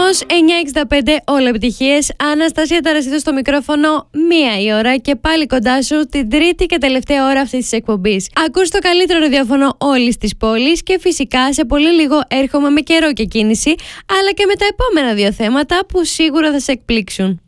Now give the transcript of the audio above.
Ρυθμός 965, όλα επιτυχίες. Αναστασία Ταρασίδου στο μικρόφωνο, 1 η ώρα και πάλι κοντά σου την τρίτη και τελευταία ώρα αυτής της εκπομπής. Ακούς το καλύτερο ραδιόφωνο όλης της πόλης και φυσικά σε πολύ λίγο έρχομαι με καιρό και κίνηση, αλλά και με τα επόμενα 2 θέματα που σίγουρα θα σε εκπλήξουν.